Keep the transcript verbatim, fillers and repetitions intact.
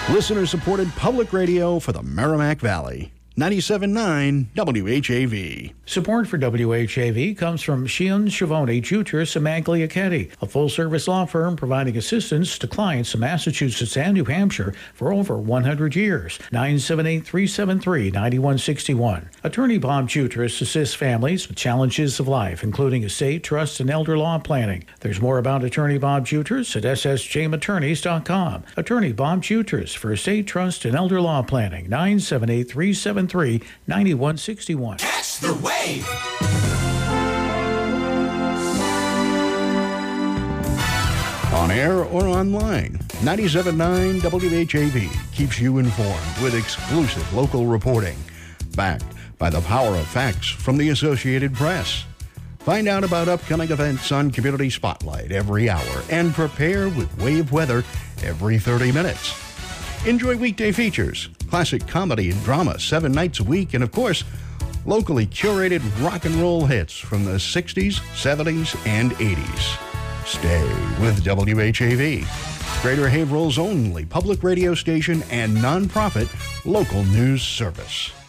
Listener-supported public radio for the Merrimack Valley. ninety-seven point nine W H A V. Support for W H A V comes from Shion, Schiavone, Jutris, and Magliachetti, a full-service law firm providing assistance to clients in Massachusetts and New Hampshire for over one hundred years. nine seven eight, three seven three, nine one six one. Attorney Bob Jutris assists families with challenges of life, including estate, trust, and elder law planning. There's more about Attorney Bob Jutris at s s j m attorneys dot com. Attorney Bob Jutris for estate, trust, and elder law planning. nine seven eight, three seven three, nine one six one. Catch the wave! On air or online, ninety-seven point nine W H A V keeps you informed with exclusive local reporting, backed by the power of facts from the Associated Press. Find out about upcoming events on Community Spotlight every hour and prepare with wave weather every thirty minutes. Enjoy weekday features, classic comedy and drama seven nights a week, and of course, locally curated rock and roll hits from the sixties, seventies, and eighties. Stay with W H A V, Greater Haverhill's only public radio station and nonprofit local news service.